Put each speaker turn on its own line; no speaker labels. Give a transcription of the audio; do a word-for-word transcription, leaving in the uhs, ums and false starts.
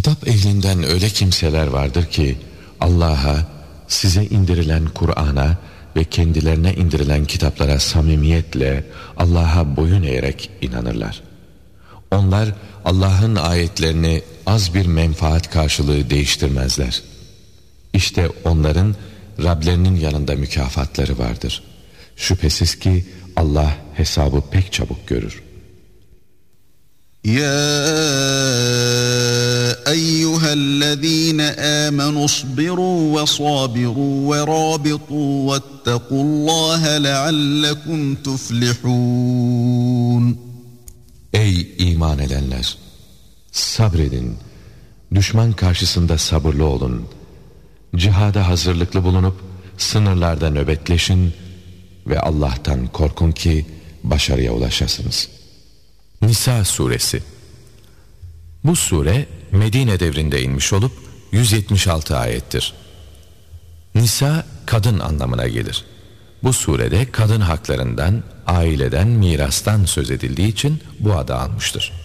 Kitap ehlinden öyle kimseler vardır ki Allah'a, size indirilen Kur'an'a ve kendilerine indirilen kitaplara samimiyetle Allah'a boyun eğerek inanırlar. Onlar Allah'ın ayetlerini az bir menfaat karşılığı değiştirmezler. İşte onların Rablerinin yanında mükafatları vardır. Şüphesiz ki Allah hesabı pek çabuk görür.
Ya eyyühellezîne âmenû isbirû ve sâbirû ve râbitû vettequllâhe leallekum tuflihûn.
Ey iman edenler! Sabredin, düşman karşısında sabırlı olun, cihada hazırlıklı bulunup sınırlarda nöbetleşin ve Allah'tan korkun ki başarıya ulaşasınız.
Nisa suresi. Bu sure Medine devrinde inmiş olup yüz yetmiş altı ayettir. Nisa kadın anlamına gelir. Bu surede kadın haklarından, aileden, mirastan söz edildiği için bu adı almıştır.